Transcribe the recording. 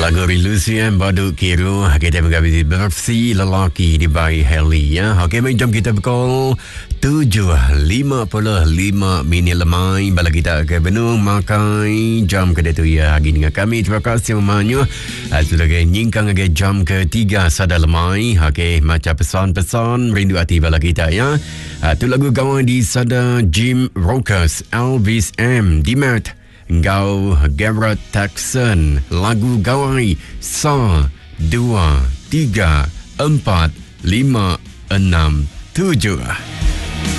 Lagu Relusian Baduk Kiru kita menghabisi versi lelaki di By Heli ya. Okey, jom kita pukul 7.55 minit lemai bala kita ke Benung makai jam kedua tu ya hari dengan kami. Terima kasih semuanya. Sudah nyingkang ke jam ketiga sada lemai. Okey, macam pesan-pesan rindu hati bala kita ya. Tu lagu kawan di sada Jim Rockers, Elvis M, Dimat Gau Garrett Texan, lagu gawai 1, 2, 3, 4, 5, 6, 7.